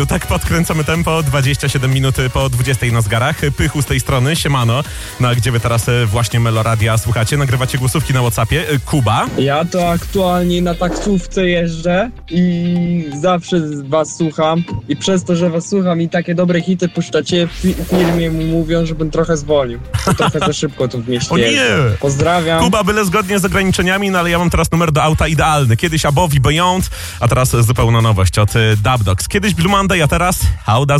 Tak podkręcamy tempo, 27 minut po 20 na zgarach. Pychu z tej strony, siemano. No a gdzie wy teraz właśnie Meloradia słuchacie? Nagrywacie głosówki na WhatsAppie. Kuba? Ja to aktualnie na taksówce jeżdżę i zawsze was słucham. I przez to, że was słucham i takie dobre hity puszczacie, w firmie mu mówią, żebym trochę zwolnił. Trochę za szybko tu w mieście O nie! jeżdżę. Pozdrawiam. Kuba, byle zgodnie z ograniczeniami, no ale ja mam teraz numer do auta idealny. Kiedyś Above i Beyond, a teraz zupełna nowość od Dub Dogs. Kiedyś Blue Monday, a teraz How Does